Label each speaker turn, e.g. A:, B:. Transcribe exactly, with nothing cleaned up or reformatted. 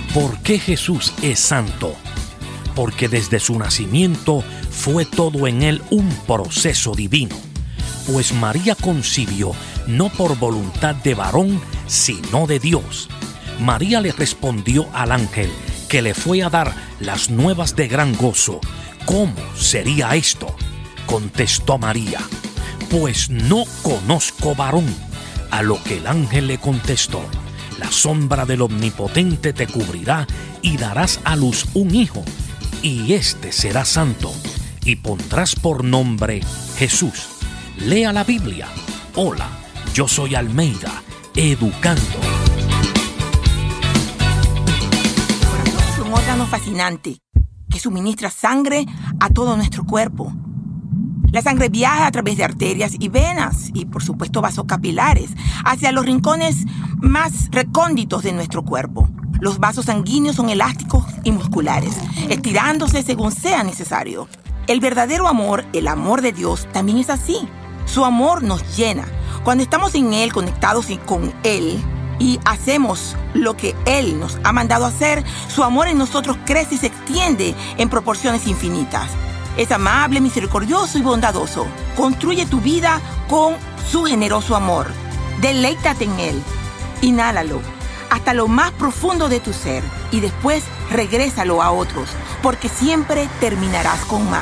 A: ¿Por qué Jesús es santo? Porque desde su nacimiento fue todo en él un proceso divino, pues María concibió no por voluntad de varón, sino de Dios. María le respondió al ángel que le fue a dar las nuevas de gran gozo. ¿Cómo sería esto? Contestó María: pues no conozco varón. A lo que el ángel le contestó: la sombra del Omnipotente te cubrirá y darás a luz un hijo, y éste será santo, y pondrás por nombre Jesús. Lea la Biblia. Hola, yo soy Almeida, educando.
B: El corazón es un órgano fascinante que suministra sangre a todo nuestro cuerpo. La sangre viaja a través de arterias y venas y, por supuesto, vasos capilares hacia los rincones más recónditos de nuestro cuerpo. Los vasos sanguíneos son elásticos y musculares, estirándose según sea necesario. El verdadero amor, el amor de Dios, también es así. Su amor nos llena. Cuando estamos en Él, conectados con Él y hacemos lo que Él nos ha mandado hacer, su amor en nosotros crece y se extiende en proporciones infinitas. Es amable, misericordioso y bondadoso. Construye tu vida con su generoso amor. Deleítate en Él. Inhálalo hasta lo más profundo de tu ser y después regrésalo a otros, porque siempre terminarás con más.